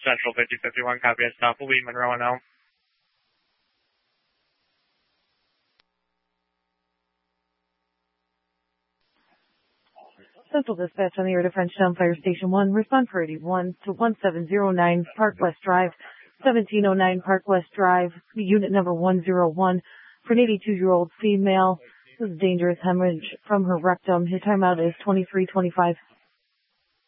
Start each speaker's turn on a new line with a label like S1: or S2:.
S1: Central 5051, copy at stop. Will be Monroe and Elm.
S2: Central Dispatch on the air to Frenchtown Fire Station 1. Respond for 81 to 1709 Park West Drive, 1709 Park West Drive, unit number 101, for an 82-year-old female. This is dangerous hemorrhage from her rectum. His timeout is 23:25.